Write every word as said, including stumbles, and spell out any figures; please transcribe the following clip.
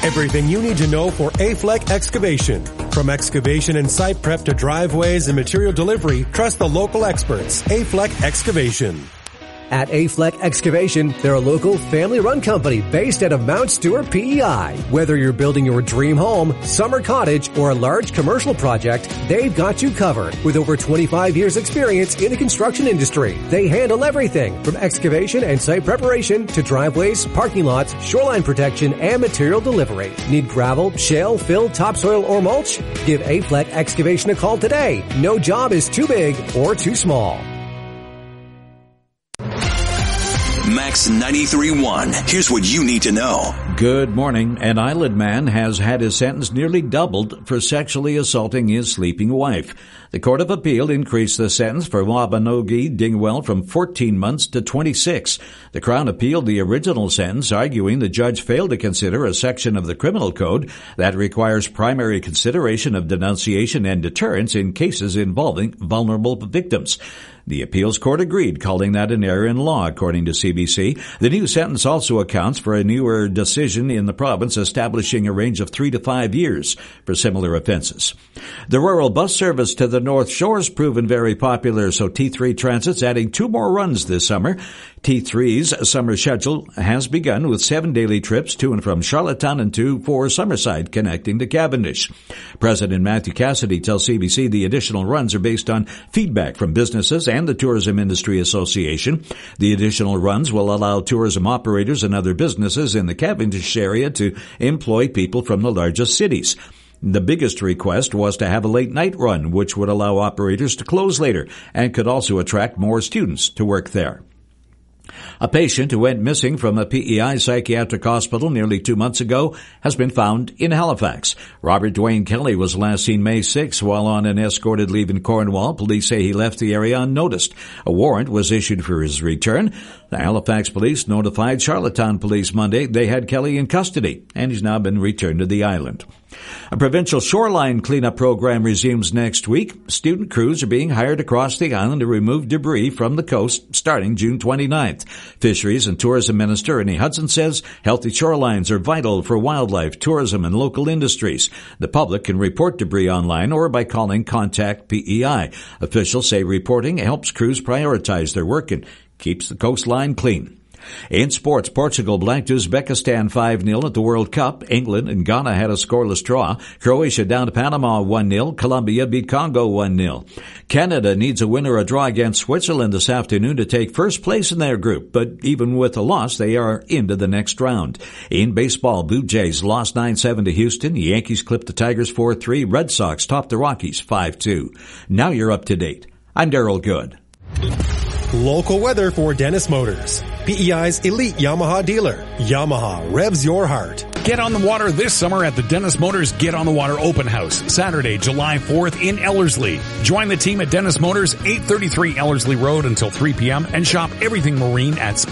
Everything you need to know for A-Fleck Excavation. From excavation and site prep to driveways and material delivery, trust the local experts. A-Fleck Excavation. At A-Fleck Excavation, they're a local family-run company based out of Mount Stewart, P E I. Whether you're building your dream home, summer cottage, or a large commercial project, they've got you covered. With over twenty-five years experience in the construction industry, they handle everything from excavation and site preparation to driveways, parking lots, shoreline protection, and material delivery. Need gravel, shale, fill, topsoil, or mulch? Give A-Fleck Excavation a call today. No job is too big or too small. Max ninety-three point one. Here's what you need to know. Good morning. An Island man has had his sentence nearly doubled for sexually assaulting his sleeping wife. The Court of Appeal increased the sentence for Wabanogi Dingwell from fourteen months to twenty-six. The Crown appealed the original sentence, arguing the judge failed to consider a section of the criminal code that requires primary consideration of denunciation and deterrence in cases involving vulnerable victims. The appeals court agreed, calling that an error in law, according to C B C. The new sentence also accounts for a newer decision in the province establishing a range of three to five years for similar offenses. The rural bus service to the North Shore has proven very popular, so T three Transit's adding two more runs this summer. T three's summer schedule has begun with seven daily trips to and from Charlottetown and two for Summerside, connecting to Cavendish. President Matthew Cassidy tells C B C the additional runs are based on feedback from businesses and the Tourism Industry Association. The additional runs will allow tourism operators and other businesses in the Cavendish area to employ people from the largest cities. The biggest request was to have a late night run, which would allow operators to close later and could also attract more students to work there. A patient who went missing from a P E I psychiatric hospital nearly two months ago has been found in Halifax. Robert Dwayne Kelly was last seen May sixth while on an escorted leave in Cornwall. Police say he left the area unnoticed. A warrant was issued for his return. The Halifax police notified Charlottetown police Monday they had Kelly in custody, and he's now been returned to the island. A provincial shoreline cleanup program resumes next week. Student crews are being hired across the island to remove debris from the coast starting June twenty-ninth. Fisheries and Tourism Minister Ernie Hudson says healthy shorelines are vital for wildlife, tourism, and local industries. The public can report debris online or by calling Contact P E I. Officials say reporting helps crews prioritize their work and keeps the coastline clean. In sports, Portugal blanked Uzbekistan five nil at the World Cup. England and Ghana had a scoreless draw. Croatia down to Panama one nil. Colombia beat Congo one nil. Canada needs a win or a draw against Switzerland this afternoon to take first place in their group, but even with a loss, they are into the next round. In baseball, Blue Jays lost nine seven to Houston. Yankees clipped the Tigers four three. Red Sox topped the Rockies five two. Now you're up to date. I'm Darrell Good. Local weather for Dennis Motors, P E I's elite Yamaha dealer. Yamaha revs your heart. Get on the water this summer at the Dennis Motors Get on the Water Open House, Saturday, July fourth in Ellerslie. Join the team at Dennis Motors, eight thirty-three Ellerslie Road until three p.m. and shop everything marine at